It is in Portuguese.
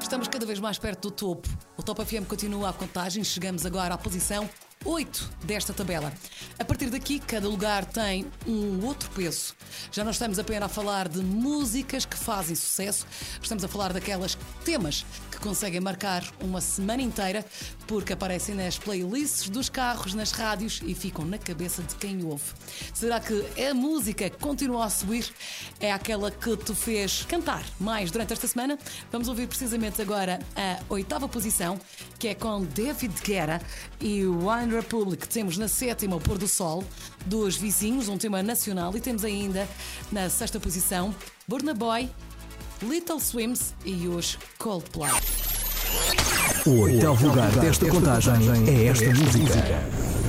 Estamos cada vez mais perto do topo. O Top FM continua a contagem. Chegamos agora à posição 8 desta tabela. A partir daqui, cada lugar tem um outro peso. Já não estamos apenas a falar de músicas que fazem sucesso, estamos a falar daquelas temas que conseguem marcar uma semana inteira porque aparecem nas playlists dos carros, nas rádios e ficam na cabeça de quem ouve. Será que a música que continua a subir é aquela que te fez cantar mais durante esta semana? Vamos ouvir precisamente agora a 8ª posição, que é com David Guetta e One Republic. Temos na 7ª o Pôr do Sol, dos Vizinhos, um tema nacional, e temos ainda na 6ª posição Burna Boy, Little Swims e os Coldplay. O 8º lugar desta contagem é esta música.